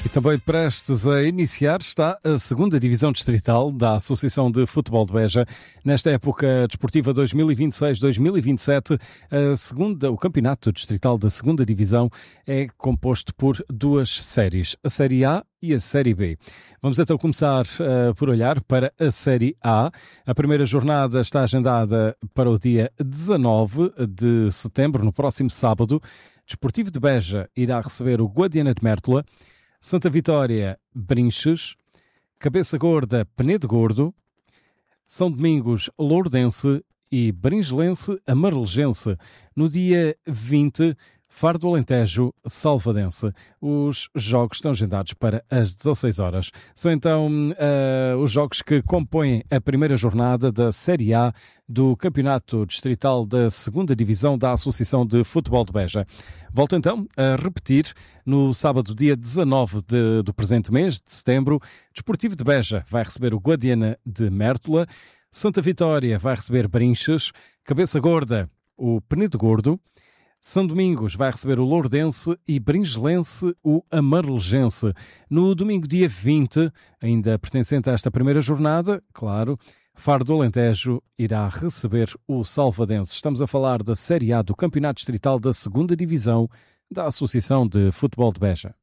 E também prestes a iniciar está a segunda Divisão Distrital da Associação de Futebol de Beja. Nesta época desportiva 2026-2027, o Campeonato Distrital da Segunda Divisão é composto por duas séries, a Série A e a Série B. Vamos então começar por olhar para a Série A. A primeira jornada está agendada para o dia 19 de setembro, no próximo sábado. Desportivo de Beja irá receber o Guadiana de Mértola, Santa Vitória, Brinches, Cabeça Gorda, Penedo Gordo, São Domingos, Lourdense e Bringelense, Amarelense. No dia 20, Faro do Alentejo, Salvadense. Os jogos estão agendados para as 16 horas. São então os jogos que compõem a primeira jornada da Série A do Campeonato Distrital da Segunda Divisão da Associação de Futebol de Beja. Volto então a repetir, no sábado, dia 19 do presente mês de setembro, Desportivo de Beja vai receber o Guadiana de Mértola, Santa Vitória vai receber Brinches, Cabeça Gorda, o Penedo Gordo, São Domingos vai receber o Lourdense e Bringelense o Amarelense. No domingo, dia 20, ainda pertencente a esta primeira jornada, claro, Faro do Alentejo irá receber o Salvadense. Estamos a falar da Série A do Campeonato Distrital da Segunda Divisão da Associação de Futebol de Beja.